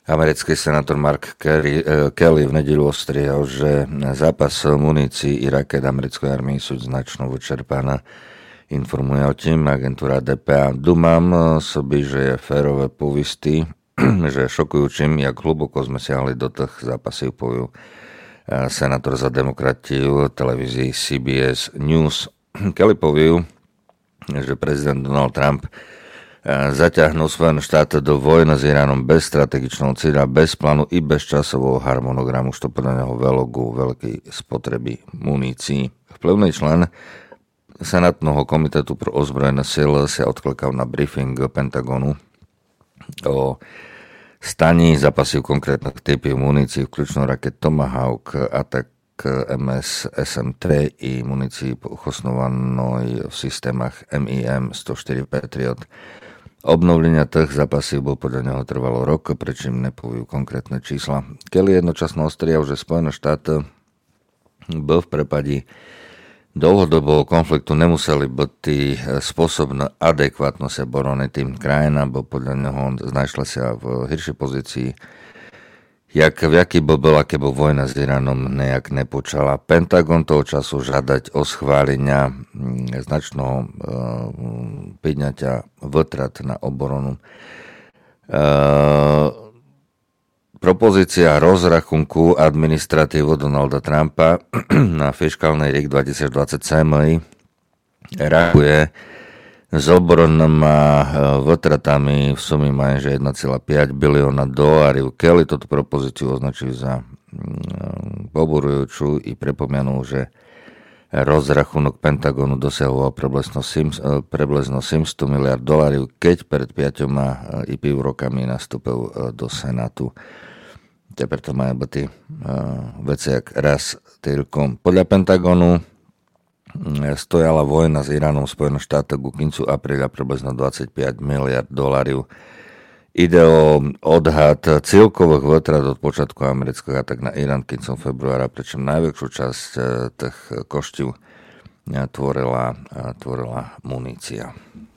Americký senátor Mark Kelly v nedeľu ostrihal, že zápas munícií i raket americkej armii sú značno vyčerpané. Informuje o tým agentúra DPA. Dumám soby, že je férové povistý, že šokujúčim, jak hluboko sme siahli do tých zápasov, pojú senátor za demokratiu televízii CBS News. Kelly poviu, že prezident Donald Trump zaťahnul Spojené štáty do vojny s Iránom bez strategičného cieľa, bez plánu i bez časového harmonogramu, čo podľa neho velogu veľkej spotreby munícií. Vplyvný člen Senátneho komitetu pro ozbrojené sily sa odklikal na briefing Pentagonu o staní zapasів konkrétnych typov munícií, vključno raket Tomahawk, Attack MS SM-3 i munícií ochosnovanej v systémach MIM-104 Patriot. Obnovlenia tých zápasov bol podľa neho trvalo rok, prečím nepoviú konkrétne čísla. Kelly jednočasno ostrial, že Spojené štáty v prepadí dlhodobého konfliktu nemuseli byť spôsobné adekvátno sa boroniť tým krajinám, bo podľa neho znašla sa v horšej pozícii, v jaký bol, aké bol vojna s Iránom, nejak nepočala. Pentagon toho času žiadať o schválenia značného podňatia votrat na obranu. Propozícia rozrachunku administratívu Donalda Trumpa na fiškálny rok 2027 rachuje s obrannými votratami v sume majže $1,5 bilióna. Kelly túto propozíciu označil za poburujúcu i pripomenul, že rozrachunok Pentagonu dosahoval približno $700 miliard, keď pred 5,5 rokami nastúpil do Senátu. Teper to majú byť veci jak raz týlkom. Podľa Pentagonu stojala vojna s Iránom v Spojených štátoch ku koncu apríla približno $25 miliard. Ide o odhad celkových votrat od počiatku amerických atak na Irán koncom februára, pričom najväčšiu časť tých koštív tvorila munícia.